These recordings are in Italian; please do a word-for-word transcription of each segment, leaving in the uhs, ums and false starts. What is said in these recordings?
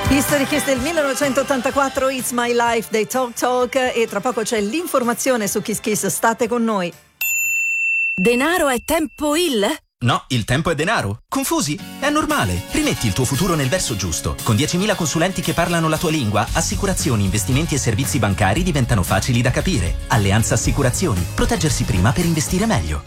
History Kiss del millenovecentottantaquattro, It's My Life dei Talk Talk, e tra poco c'è l'informazione su Kiss Kiss. State con noi. Denaro è tempo il? No, il tempo è denaro. Confusi? È normale. Rimetti il tuo futuro nel verso giusto. Con diecimila consulenti che parlano la tua lingua, assicurazioni, investimenti e servizi bancari diventano facili da capire. Alleanza Assicurazioni. Proteggersi prima per investire meglio.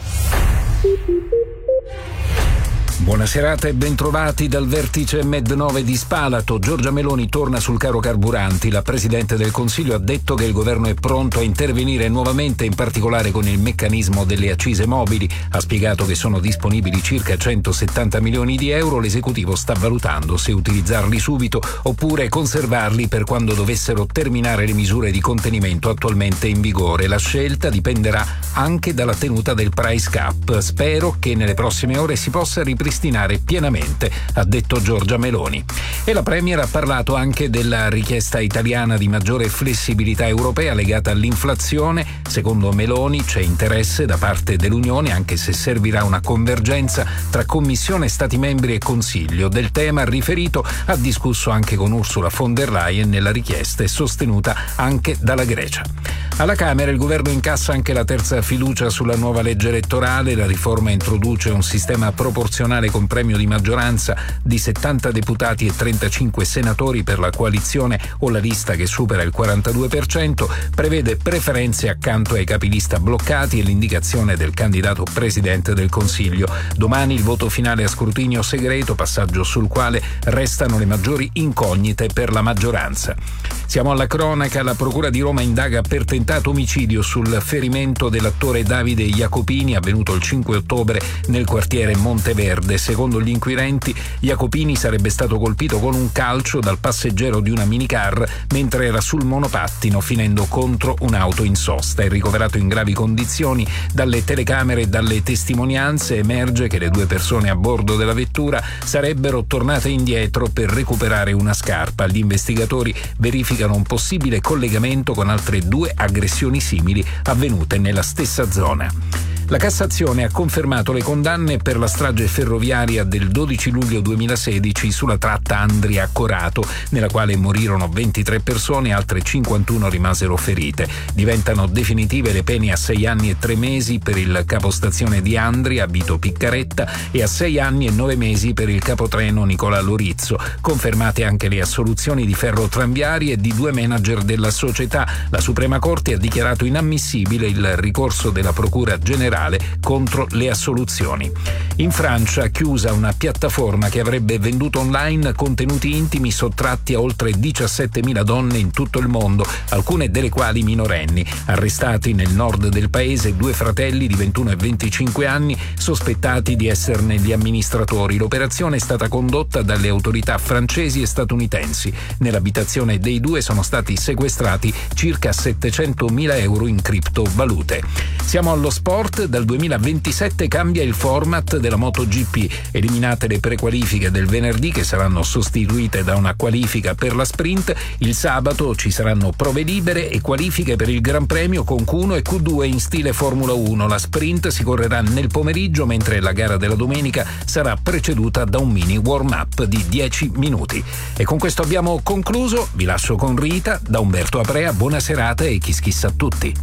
Buona serata e bentrovati dal vertice Med nove di Spalato. Giorgia Meloni torna sul caro carburanti. La Presidente del Consiglio ha detto che il governo è pronto a intervenire nuovamente, in particolare con il meccanismo delle accise mobili. Ha spiegato che sono disponibili circa centosettanta milioni di euro. L'esecutivo sta valutando se utilizzarli subito oppure conservarli per quando dovessero terminare le misure di contenimento attualmente in vigore. La scelta dipenderà anche dalla tenuta del price cap. Spero che nelle prossime ore si possa ripristinare pienamente, ha detto Giorgia Meloni. E la Premier ha parlato anche della richiesta italiana di maggiore flessibilità europea legata all'inflazione. Secondo Meloni c'è interesse da parte dell'Unione, anche se servirà una convergenza tra Commissione, Stati membri e Consiglio. Del tema riferito ha discusso anche con Ursula von der Leyen. Nella richiesta è sostenuta anche dalla Grecia. Alla Camera il governo incassa anche la terza fiducia sulla nuova legge elettorale. La riforma introduce un sistema proporzionale con premio di maggioranza di settanta deputati e trentacinque senatori per la coalizione o la lista che supera il quarantadue per cento, prevede preferenze accanto ai capilista bloccati e l'indicazione del candidato presidente del Consiglio. Domani il voto finale a scrutinio segreto, passaggio sul quale restano le maggiori incognite per la maggioranza. Siamo alla cronaca. La Procura di Roma indaga per tentato omicidio sul ferimento dell'attore Davide Jacopini, avvenuto il cinque ottobre nel quartiere Monteverde. Secondo gli inquirenti, Jacopini sarebbe stato colpito con un calcio dal passeggero di una minicar mentre era sul monopattino, finendo contro un'auto in sosta. È ricoverato in gravi condizioni. Dalle telecamere e dalle testimonianze emerge che le due persone a bordo della vettura sarebbero tornate indietro per recuperare una scarpa. Gli investigatori verificano un possibile collegamento con altre due aggressioni simili avvenute nella stessa zona. La Cassazione ha confermato le condanne per la strage ferroviaria del dodici luglio duemilasedici sulla tratta Andria-Corato, nella quale morirono ventitré persone e altre cinquantuno rimasero ferite. Diventano definitive le pene a sei anni e tre mesi per il capostazione di Andria, Vito Piccaretta, e a sei anni e nove mesi per il capotreno Nicola Lorizzo. Confermate anche le assoluzioni di Ferrotramviari e di due manager della società. La Suprema Corte ha dichiarato inammissibile il ricorso della Procura Generale contro le assoluzioni. In Francia chiusa una piattaforma che avrebbe venduto online contenuti intimi sottratti a oltre diciassettemila donne in tutto il mondo, alcune delle quali minorenni. Arrestati nel nord del paese due fratelli di ventuno e venticinque anni sospettati di esserne gli amministratori. L'operazione è stata condotta dalle autorità francesi e statunitensi. Nell'abitazione dei due sono stati sequestrati circa settecentomila euro in criptovalute. Siamo allo sport. Dal duemilaventisette cambia il format della MotoGP. Eliminate le prequalifiche del venerdì, che saranno sostituite da una qualifica per la sprint. Il sabato ci saranno prove libere e qualifiche per il Gran Premio con Q uno e Q due in stile Formula uno. La sprint si correrà nel pomeriggio, mentre la gara della domenica sarà preceduta da un mini warm-up di dieci minuti. E con questo abbiamo concluso. Vi lascio con Rita. Da Umberto Aprea, buona serata e Kiss Kiss a tutti.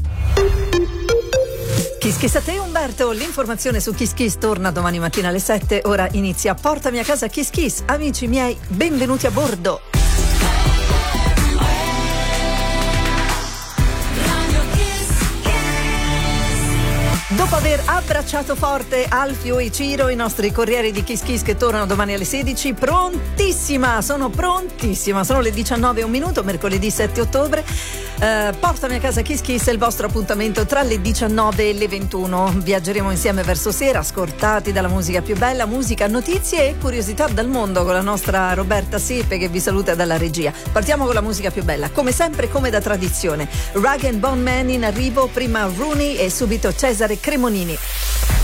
Kiss Kiss a te Umberto. L'informazione su Kiss Kiss torna domani mattina alle sette. Ora inizia Portami a casa Kiss Kiss. Amici miei, benvenuti a bordo. Dopo aver abbracciato forte Alfio e Ciro, i nostri corrieri di Kiss Kiss che tornano domani alle sedici, prontissima, sono prontissima, sono le diciannove e un minuto, mercoledì sette ottobre. Eh, portami a casa Kiss Kiss è il vostro appuntamento tra le diciannove e le ventuno. Viaggeremo insieme verso sera, scortati dalla musica più bella, musica, notizie e curiosità dal mondo con la nostra Roberta Sepe che vi saluta dalla regia. Partiamo con la musica più bella, come sempre, come da tradizione. Rag and Bone Man in arrivo, prima Rooney e subito Cesare Cremonini.